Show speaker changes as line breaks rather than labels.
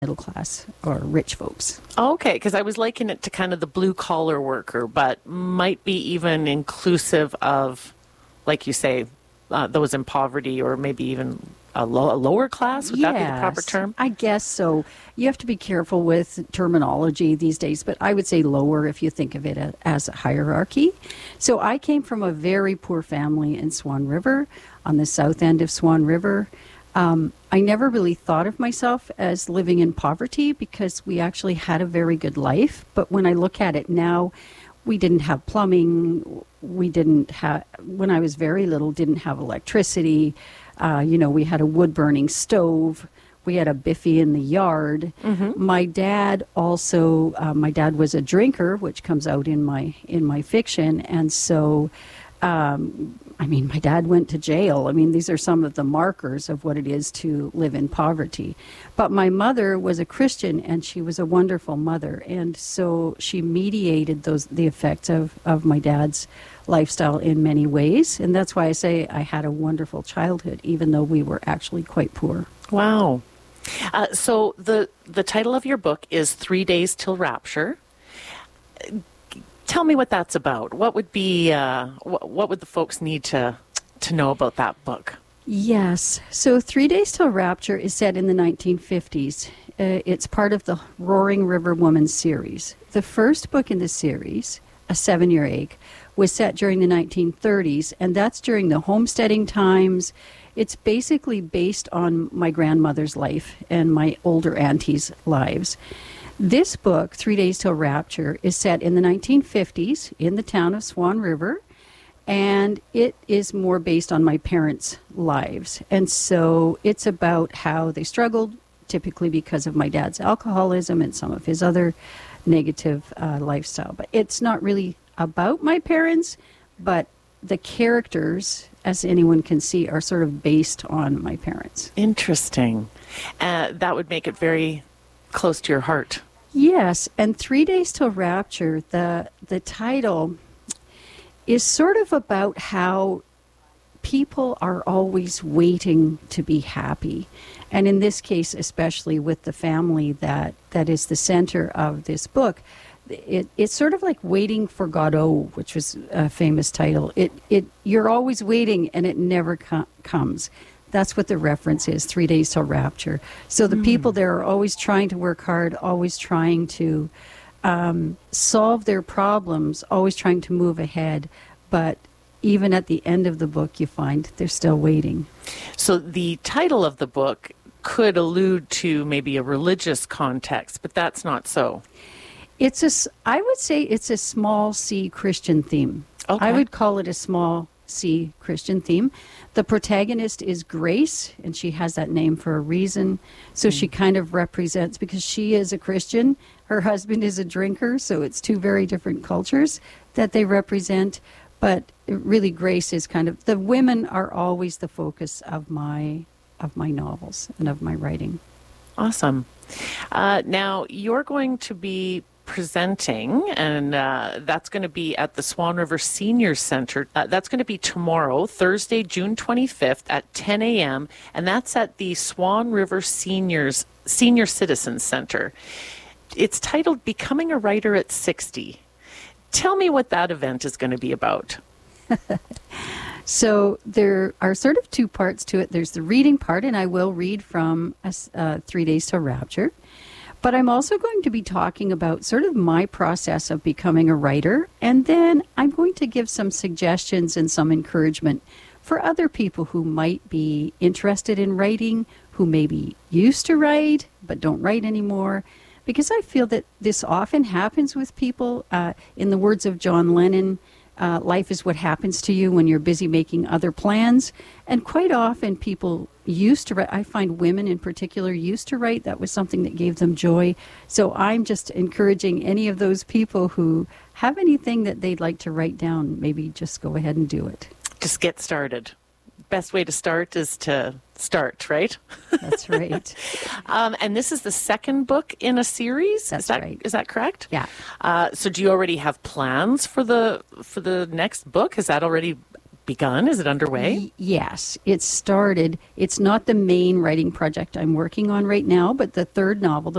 middle class or rich folks.
Okay, because I was likening it to kind of the blue collar worker, but might be even inclusive of, like you say, those in poverty or maybe even a lower class. Would that be the proper term?
I guess so. You have to be careful with terminology these days, but I would say lower if you think of it as a hierarchy. So I came from a very poor family in Swan River, on the south end of Swan River. I never really thought of myself as living in poverty because we actually had a very good life. But when I look at it now, we didn't have plumbing. We didn't have, when I was very little, didn't have electricity. We had a wood burning stove. We had a biffy in the yard. Mm-hmm. My dad also, my dad was a drinker, which comes out in my fiction. And so, my dad went to jail. These are some of the markers of what it is to live in poverty. But my mother was a Christian, and she was a wonderful mother. And so she mediated the effects of my dad's lifestyle in many ways. And that's why I say I had a wonderful childhood, even though we were actually quite poor.
Wow. So the title of your book is 3 Days Till Rapture. Tell me what that's about. What would be what would the folks need to know about that book?
Yes. So 3 Days Till Rapture is set in the 1950s. It's part of the Roaring River Woman series. The first book in the series, A 7-Year Ache, was set during the 1930s, and that's during the homesteading times. It's basically based on my grandmother's life and my older auntie's lives. This book, 3 Days Till Rapture, is set in the 1950s in the town of Swan River, and it is more based on my parents' lives. And so it's about how they struggled, typically because of my dad's alcoholism and some of his other negative lifestyle. But it's not really about my parents, but the characters, as anyone can see, are sort of based on my parents.
Interesting. That would make it very close to your heart.
Yes, and 3 Days Till Rapture, the title is sort of about how people are always waiting to be happy. And in this case, especially with the family that is the center of this book, it's sort of like Waiting for Godot, which was a famous title. You're always waiting and it never comes. That's what the reference is, 3 Days Till Rapture. So the people there are always trying to work hard, always trying to solve their problems, always trying to move ahead. But even at the end of the book, you find they're still waiting.
So the title of the book could allude to maybe a religious context, but that's not so.
I would say it's a small C Christian theme.
Okay.
I would call it a small C Christian theme. The protagonist is Grace, and she has that name for a reason. So she kind of represents, because she is a Christian, her husband is a drinker, so it's two very different cultures that they represent. But really, Grace is kind of, the women are always the focus of my novels and of my writing.
Awesome. Now, you're going to be presenting, and that's going to be at the Swan River Senior Center. That's going to be tomorrow, Thursday, June 25th at 10 a.m., and that's at the Swan River Senior Citizens Center. It's titled Becoming a Writer at 60. Tell me what that event is going to be about.
So there are sort of two parts to it. There's the reading part, and I will read from 3 Days Till Rapture. But I'm also going to be talking about sort of my process of becoming a writer. And then I'm going to give some suggestions and some encouragement for other people who might be interested in writing, who maybe used to write but don't write anymore. Because I feel that this often happens with people. In the words of John Lennon, life is what happens to you when you're busy making other plans. And quite often people used to write. I find women in particular used to write. That was something that gave them joy. So I'm just encouraging any of those people who have anything that they'd like to write down, maybe just go ahead and do it.
Just get started. Best way to start is to start, right?
That's right.
And this is the second book in a series?
That's right.
Is that correct?
Yeah.
So do you already have plans for the next book? Has that already begun? Is it underway?
Yes, it started. It's not the main writing project I'm working on right now, but the third novel, the